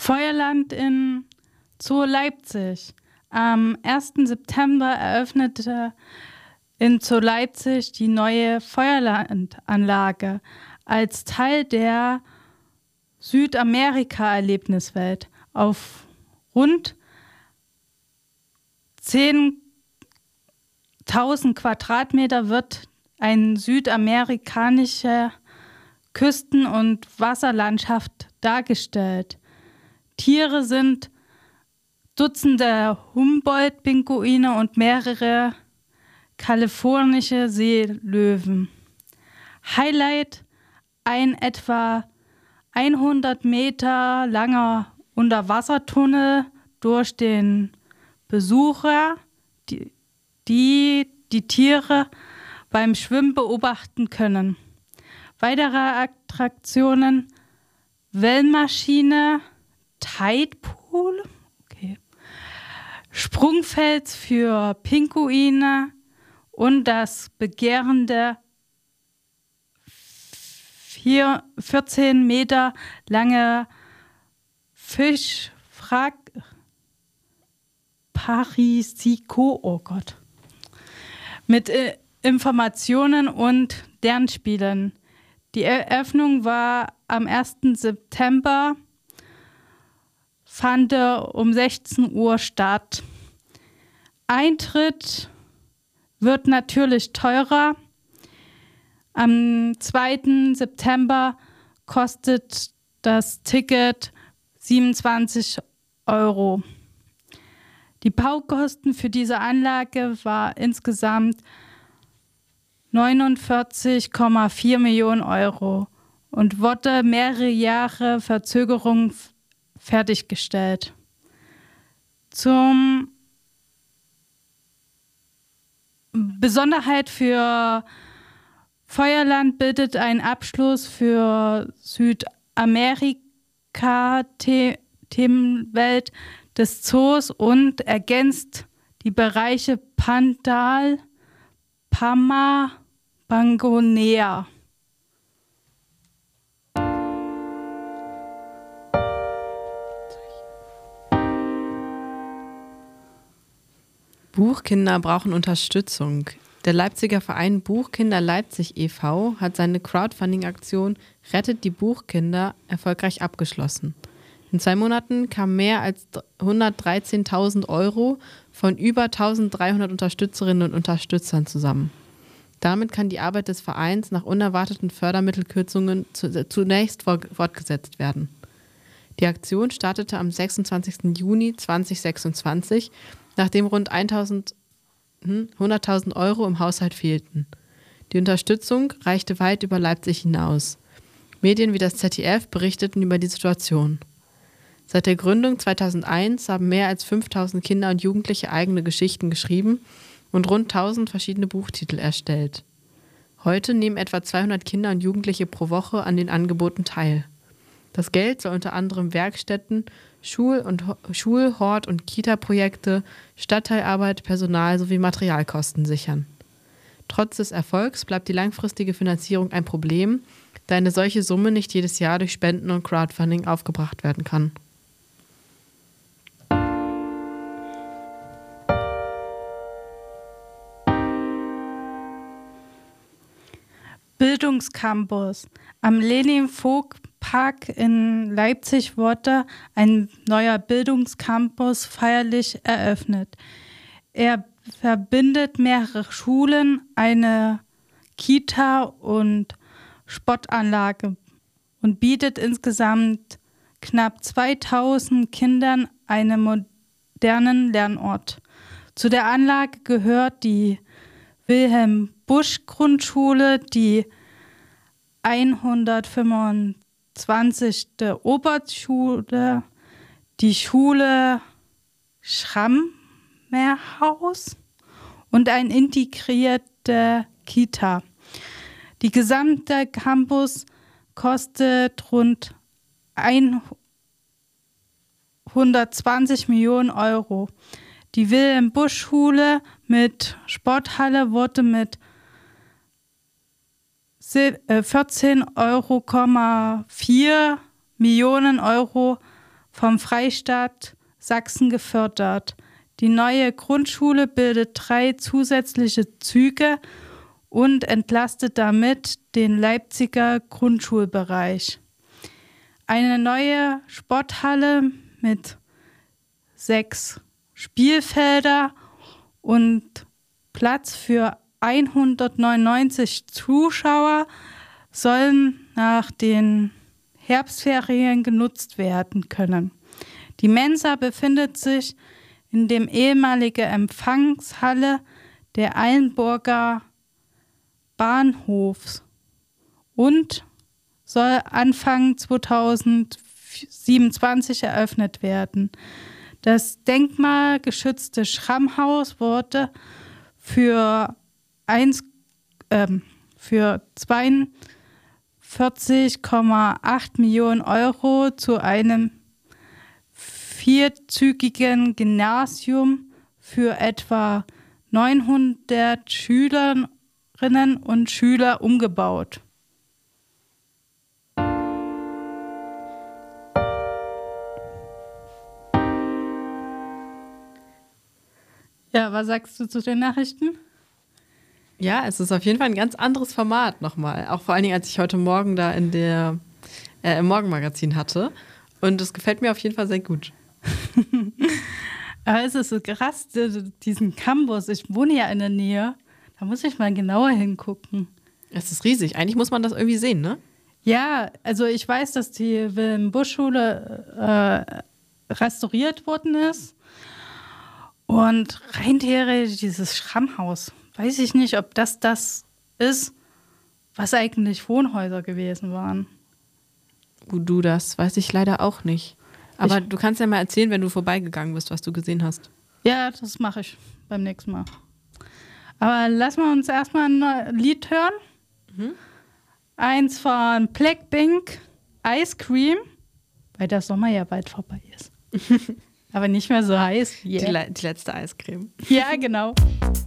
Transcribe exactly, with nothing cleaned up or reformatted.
Feuerland in Zoo Leipzig. Am ersten September eröffnete in Zoo Leipzig die neue Feuerlandanlage als Teil der Südamerika-Erlebniswelt. Auf rund zehntausend Quadratmeter wird eine südamerikanische Küsten- und Wasserlandschaft dargestellt. Tiere sind Dutzende Humboldt-Pinguine und mehrere kalifornische Seelöwen. Highlight: ein etwa hundert Meter langer Unterwassertunnel, durch den Besucher die, die die Tiere beim Schwimmen beobachten können. Weitere Attraktionen: Wellenmaschine, Tidepool, okay, Sprungfeld für Pinguine und das begehrende vier, vierzehn Meter lange Fischwrack Parisico, oh Gott, mit äh, Informationen und Lernspielen. Die Eröffnung war am ersten September, fand um sechzehn Uhr statt. Eintritt wird natürlich teurer. Am zweiten September kostet das Ticket siebenundzwanzig Euro. Die Baukosten für diese Anlage war insgesamt neunundvierzig Komma vier Millionen Euro und wurde mehrere Jahre Verzögerung fertiggestellt. Zum Besonderheit für Feuerland bildet ein Abschluss für Südamerika-Themenwelt des Zoos und ergänzt die Bereiche Pandal, Pama, Bangonea. Buchkinder brauchen Unterstützung. Der Leipziger Verein Buchkinder Leipzig e V hat seine Crowdfunding-Aktion Rettet die Buchkinder erfolgreich abgeschlossen. In zwei Monaten kamen mehr als hundertdreizehntausend Euro von über eintausenddreihundert Unterstützerinnen und Unterstützern zusammen. Damit kann die Arbeit des Vereins nach unerwarteten Fördermittelkürzungen zunächst fortgesetzt werden. Die Aktion startete am sechsundzwanzigsten Juni zweitausendsechsundzwanzig, nachdem rund hunderttausend Euro im Haushalt fehlten. Die Unterstützung reichte weit über Leipzig hinaus. Medien wie das Z D F berichteten über die Situation. Seit der Gründung zweitausendeins haben mehr als fünftausend Kinder und Jugendliche eigene Geschichten geschrieben und rund tausend verschiedene Buchtitel erstellt. Heute nehmen etwa zweihundert Kinder und Jugendliche pro Woche an den Angeboten teil. Das Geld soll unter anderem Werkstätten, Schul- und Schul-, Hort- und Kita-Projekte, Stadtteilarbeit, Personal sowie Materialkosten sichern. Trotz des Erfolgs bleibt die langfristige Finanzierung ein Problem, da eine solche Summe nicht jedes Jahr durch Spenden und Crowdfunding aufgebracht werden kann. Bildungscampus. Am Lenin-Vogt-Park in Leipzig wurde ein neuer Bildungscampus feierlich eröffnet. Er verbindet mehrere Schulen, eine Kita und Sportanlage und bietet insgesamt knapp zweitausend Kindern einen modernen Lernort. Zu der Anlage gehört die Wilhelm-Busch-Grundschule, die hundertfünfundzwanzigste Oberschule, die Schule Schrammerhaus und ein integrierte Kita. Die gesamte Campus kostet rund hundertzwanzig Millionen Euro. Die Wilhelm-Busch-Schule mit Sporthalle wurde mit vierzehn Komma vier Millionen Euro vom Freistaat Sachsen gefördert. Die neue Grundschule bildet drei zusätzliche Züge und entlastet damit den Leipziger Grundschulbereich. Eine neue Sporthalle mit sechs Spielfelder und Platz für hundertneunundneunzig Zuschauer sollen nach den Herbstferien genutzt werden können. Die Mensa befindet sich in dem ehemaligen Empfangshalle der Eilenburger Bahnhofs und soll Anfang zweitausendsiebenundzwanzig eröffnet werden. Das denkmalgeschützte Schrammhaus wurde für, eins, ähm, für zweiundvierzig Komma acht Millionen Euro zu einem vierzügigen Gymnasium für etwa neunhundert Schülerinnen und Schüler umgebaut. Ja, was sagst du zu den Nachrichten? Ja, es ist auf jeden Fall ein ganz anderes Format nochmal. Auch vor allen Dingen, als ich heute Morgen da in der, äh, im Morgenmagazin hatte. Und es gefällt mir auf jeden Fall sehr gut. Aber es ist so krass, diesen Campus. Ich wohne ja in der Nähe. Da muss ich mal genauer hingucken. Es ist riesig. Eigentlich muss man das irgendwie sehen, ne? Ja, also ich weiß, dass die Wilhelm-Busch-Schule äh, restauriert worden ist. Und rein theoretisch dieses Schrammhaus. Weiß ich nicht, ob das das ist, was eigentlich Wohnhäuser gewesen waren. Du, das weiß ich leider auch nicht. Aber ich, du kannst ja mal erzählen, wenn du vorbeigegangen bist, was du gesehen hast. Ja, das mache ich beim nächsten Mal. Aber lassen wir uns erstmal ein Lied hören. Mhm. Eins von Blackpink, Ice Cream, weil der Sommer ja bald vorbei ist. Aber nicht mehr so heiß. Yeah. Die, die letzte Eiscreme. Ja, genau.